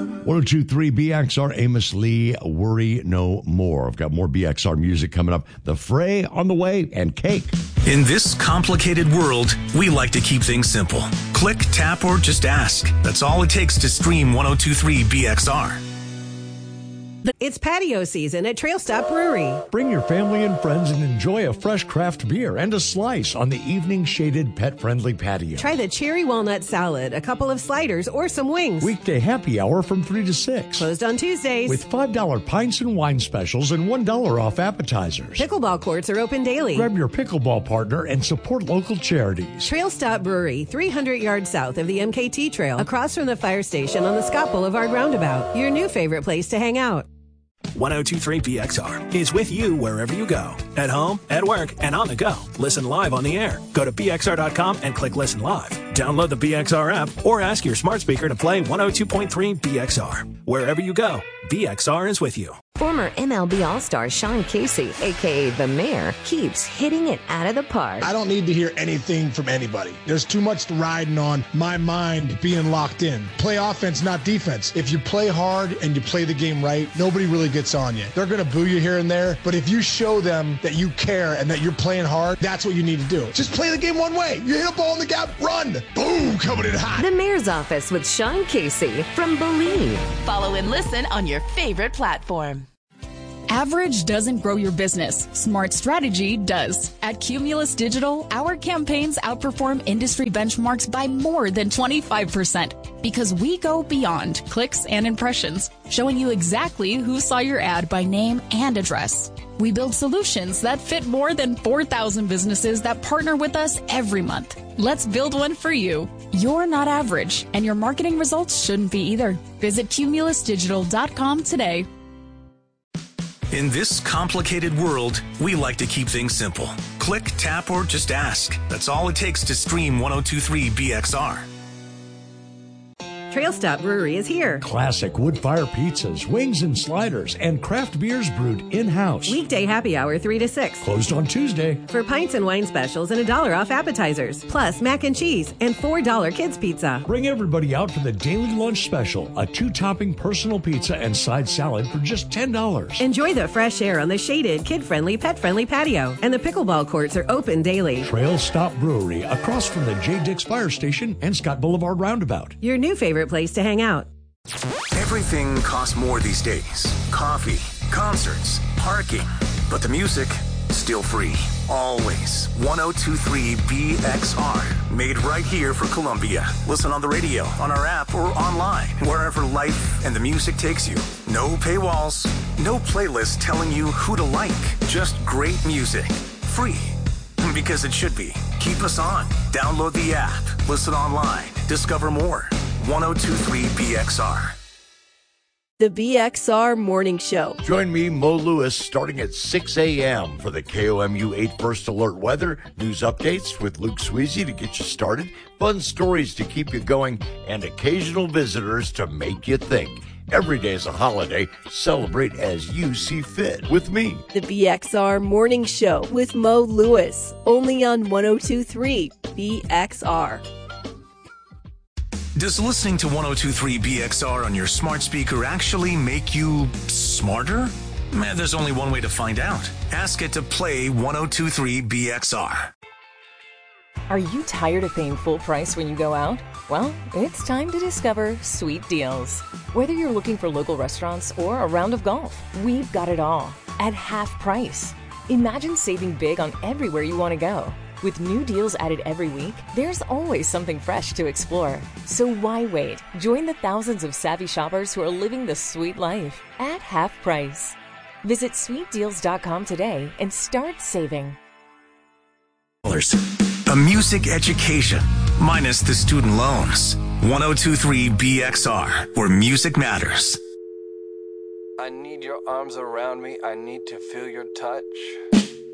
1023 BXR, Amos Lee, Worry No More. I've got more BXR music coming up. The Fray on the way, and Cake. In this complicated world, we like to keep things simple. Click, tap, or just ask. That's all it takes to stream 1023 BXR. It's patio season at Trail Stop Brewery. Bring your family and friends and enjoy a fresh craft beer and a slice on the evening shaded pet-friendly patio. Try the cherry walnut salad, a couple of sliders, or some wings. Weekday happy hour from 3 to 6. Closed on Tuesdays. With $5 pints and wine specials and $1 off appetizers. Pickleball courts are open daily. Grab your pickleball partner and support local charities. Trail Stop Brewery, 300 yards south of the MKT Trail, across from the fire station on the Scott Boulevard roundabout. Your new favorite place to hang out. 1023 BXR is with you wherever you go. At home, at work, and on the go. Listen live on the air. Go to BXR.com and click Listen Live. Download the BXR app or ask your smart speaker to play 102.3 BXR. Wherever you go, BXR is with you. Former MLB All-Star Sean Casey, a.k.a. The Mayor, keeps hitting it out of the park. I don't need to hear anything from anybody. There's too much riding on my mind being locked in. Play offense, not defense. If you play hard and you play the game right, nobody really gets on you. They're going to boo you here and there, but if you show them that you care and that you're playing hard, that's what you need to do. Just play the game one way. You hit a ball in the gap, run. Boom, coming in hot. The Mayor's Office with Sean Casey from Believe. Follow and listen on your favorite platform. Average doesn't grow your business. Smart strategy does. At Cumulus Digital, our campaigns outperform industry benchmarks by more than 25% because we go beyond clicks and impressions, showing you exactly who saw your ad by name and address. We build solutions that fit more than 4,000 businesses that partner with us every month. Let's build one for you. You're not average, and your marketing results shouldn't be either. Visit cumulusdigital.com today. In this complicated world, we like to keep things simple. Click, tap, or just ask. That's all it takes to stream 1023 BXR. Trail Stop Brewery is here. Classic wood-fire pizzas, wings and sliders, and craft beers brewed in-house. Weekday happy hour 3 to 6. Closed on Tuesday. For pints and wine specials and $1 off appetizers. Plus mac and cheese and $4 kids pizza. Bring everybody out for the daily lunch special, a 2-topping personal pizza and side salad for just $10. Enjoy the fresh air on the shaded, kid-friendly, pet-friendly patio. And the pickleball courts are open daily. Trail Stop Brewery, across from the J. Dix Fire Station and Scott Boulevard roundabout. Your new favorite place to hang out. Everything costs more these days. Coffee, concerts, parking. But the music, still free. Always. 1023 BXR. Made right here for Columbia. Listen on the radio, on our app, or online. Wherever life and the music takes you. No paywalls. No playlist telling you who to like. Just great music. Free. Because it should be. Keep us on. Download the app. Listen online. Discover more. 1023 BXR. The BXR Morning Show. Join me, Mo Lewis, starting at 6 a.m. for the KOMU 8 First Alert weather, news updates with Luke Sweezy to get you started, fun stories to keep you going, and occasional visitors to make you think. Every day is a holiday. Celebrate as you see fit with me. The BXR Morning Show with Mo Lewis. Only on 1023 BXR. Does listening to 1023 BXR on your smart speaker actually make you smarter? Man, there's only one way to find out. Ask it to play 1023 BXR. Are you tired of paying full price when you go out? Well, it's time to discover Sweet Deals. Whether you're looking for local restaurants or a round of golf, we've got it all at half price. Imagine saving big on everywhere you want to go. With new deals added every week, there's always something fresh to explore. So why wait? Join the thousands of savvy shoppers who are living the sweet life at half price. Visit sweetdeals.com today and start saving. A music education, minus the student loans. 1023 BXR, where music matters. I need your arms around me. I need to feel your touch.